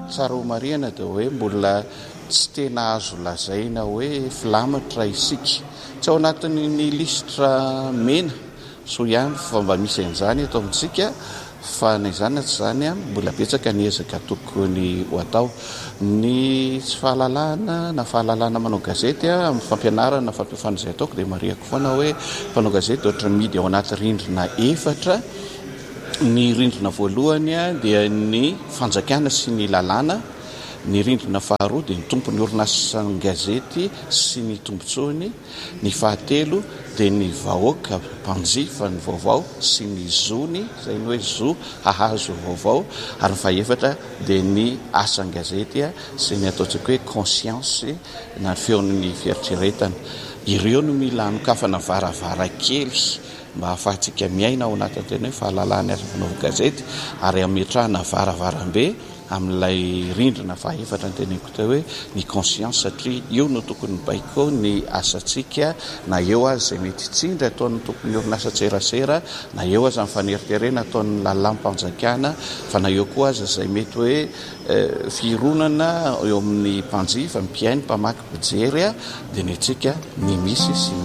tsara ho marihana dia hoe mbola tsy tena azo lazaina hoe filamatra isika, tsy ao anatin'ny listra mena so ihany fa mba misy an'izany atao amintsika, fa ny izany tsy izany a mbola betsaka ny ezaka tokony ho atao. Ny tsy fahalalana na fahalalana manao gazety amin'ny fampianarana fampifanizay ataoko dia marihako foana hoe mpanao gazety ohatra midy ao anaty rindrina efatra. Ny rindrina voalohany dia ny fanjakana sy ny lalàna, ny rindrina faharoa dia ny tompon'ny orinasany gazety sy ny tombontsoany, ny fahatelo dia ny vahoaka mpanjifa ny vaovao sy ny zony izay ny hoe zo hahazo vaovao, ary ny fahefatra dia ny asan'ny gazety sy ny ataontsika hoe conscience na feon'ny fieritreretana. Ireo no mila anokafana varavarakely mba hahafahantsika miaina ao anatin'ny tena hoe fahalalana asa fanaovana gazety, ary ametrahana varavarambe amin'ilay rindrina fahefatra ny teneniko teo hoe ny conscience, satria io no tokony mibaiko ny asantsika, na eo azy izay mety tsindry ataon'ny tokony orinasa tserasera, na eo azy amin'ny faneriterena ataon'ny lalam-panjakana, fa na eo koa azy izay mety hoe fironana eo amin'ny mpanjifa, mpiainy, mpamaky, mpijery dia ny antsika ny misy sy